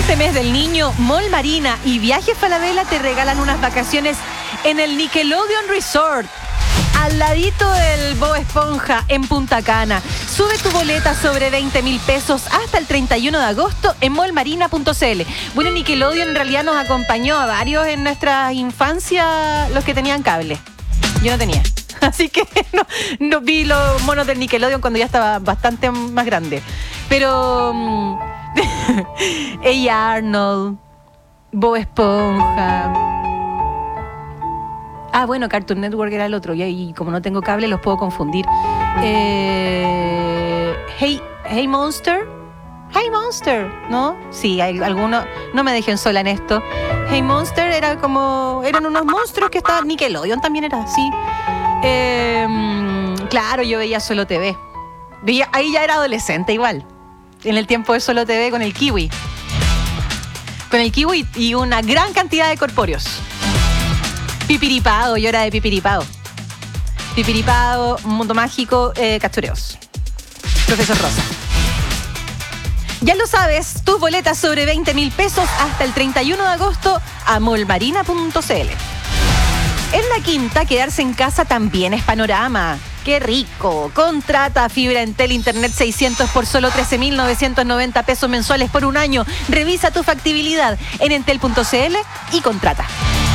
este mes del niño, Mall Marina y Viajes Falabella te regalan unas vacaciones en el Nickelodeon Resort, al ladito del Bob Esponja en Punta Cana. Sube tu boleta sobre 20.000 pesos hasta el 31 de agosto en mallmarina.cl. Bueno, Nickelodeon en realidad nos acompañó a varios en nuestra infancia, los que tenían cable. Yo no tenía. Así que no vi los monos del Nickelodeon cuando ya estaba bastante más grande. Pero Hey Arnold, Bob Esponja. Ah, bueno, Cartoon Network era el otro. Y como no tengo cable, los puedo confundir. Hey Monster. Hey Monster, ¿no? Sí, hay algunos. No me dejen sola en esto. Hey Monster eran unos monstruos que estaban. Nickelodeon también era así. Claro, yo veía Solo TV. Ahí ya era adolescente igual. En el tiempo de Solo TV con el Kiwi. Con el Kiwi y una gran cantidad de corpóreos. Pipiripado, yo era de Pipiripado. Pipiripado, Mundo Mágico, Cachureos. Profesor Rosa. Ya lo sabes, tus boletas sobre 20.000 pesos hasta el 31 de agosto a mallmarina.cl. En La Quinta, quedarse en casa también es panorama. ¡Qué rico! Contrata fibra Entel Internet 600 por solo 13.990 pesos mensuales por un año. Revisa tu factibilidad en entel.cl y contrata.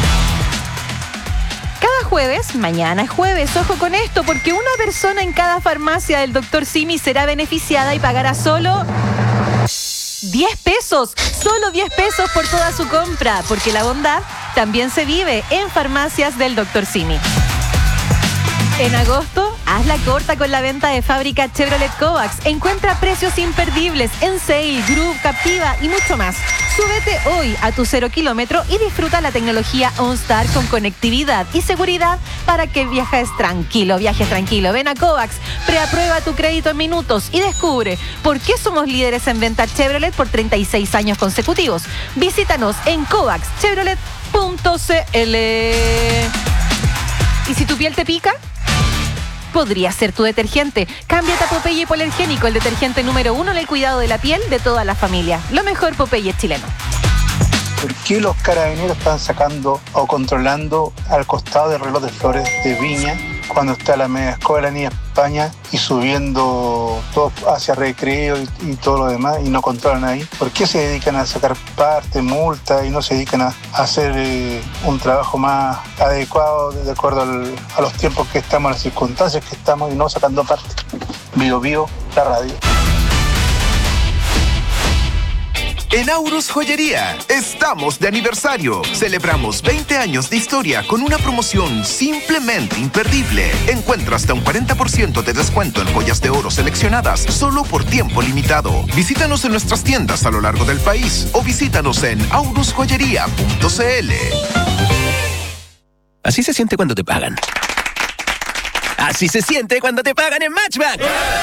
Cada jueves, mañana es jueves, ojo con esto, porque una persona en cada farmacia del Dr. Simi será beneficiada y pagará solo 10 pesos, solo 10 pesos por toda su compra, porque la bondad también se vive en farmacias del Dr. Simi. En agosto, haz la corta con la venta de fábrica Chevrolet Kovacs. Encuentra precios imperdibles en Sale, Group, Captiva y mucho más. Súbete hoy a tu 0 kilómetro y disfruta la tecnología OnStar con conectividad y seguridad para que viajes tranquilo. Ven a Kovacs, preaprueba tu crédito en minutos y descubre por qué somos líderes en venta Chevrolet por 36 años consecutivos. Visítanos en kovacschevrolet.cl. ¿Y si tu piel te pica? Podría ser tu detergente. Cámbiate a Popeye Hipoalergénico, el detergente número 1 en el cuidado de la piel de toda la familia. Lo mejor Popeye es chileno. ¿Por qué los carabineros están sacando o controlando al costado del reloj de flores de Viña cuando está la media escuela de la Niña España y subiendo todo hacia Recreo y todo lo demás y no controlan ahí? ¿Por qué se dedican a sacar parte, multa y no se dedican a hacer un trabajo más adecuado de acuerdo a los tiempos que estamos, a las circunstancias que estamos y no sacando parte? Bio, la radio. En Aurus Joyería estamos de aniversario. Celebramos 20 años de historia con una promoción simplemente imperdible. Encuentra hasta un 40% de descuento en joyas de oro seleccionadas solo por tiempo limitado. Visítanos en nuestras tiendas a lo largo del país o visítanos en aurusjoyería.cl. Así se siente cuando te pagan. Así se siente cuando te pagan en Matchbank.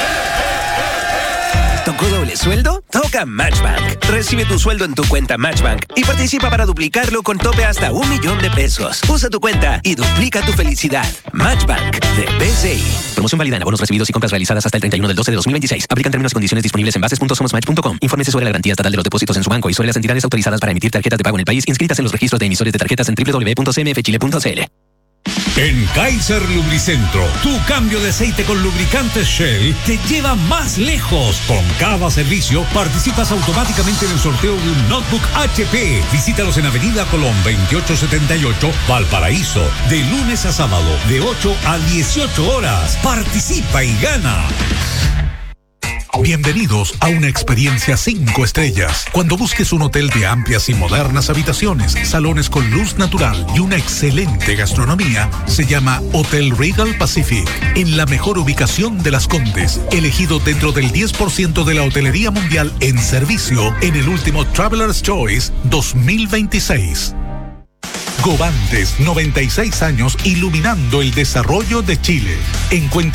¿Tocó doble sueldo? Toca Matchbank. Recibe tu sueldo en tu cuenta Matchbank y participa para duplicarlo con tope hasta 1 millón de pesos. Usa tu cuenta y duplica tu felicidad. Matchbank de BCI. Promoción válida en abonos recibidos y compras realizadas hasta el 31 del 12 de 2026. Aplican términos y condiciones disponibles en bases.somosmatch.com. Infórmese sobre la garantía estatal de los depósitos en su banco y sobre las entidades autorizadas para emitir tarjetas de pago en el país inscritas en los registros de emisores de tarjetas en www.cmfchile.cl. En Kaiser Lubricentro, tu cambio de aceite con lubricantes Shell te lleva más lejos. Con cada servicio participas automáticamente en el sorteo de un notebook HP. Visítalos en Avenida Colón 2878, Valparaíso, de lunes a sábado, de 8 a 18 horas. Participa y gana. Bienvenidos a una experiencia 5 estrellas. Cuando busques un hotel de amplias y modernas habitaciones, salones con luz natural y una excelente gastronomía, se llama Hotel Regal Pacific, en la mejor ubicación de Las Condes, elegido dentro del 10% de la hotelería mundial en servicio en el último Traveler's Choice 2026. Govantes, 96 años iluminando el desarrollo de Chile. Encuentra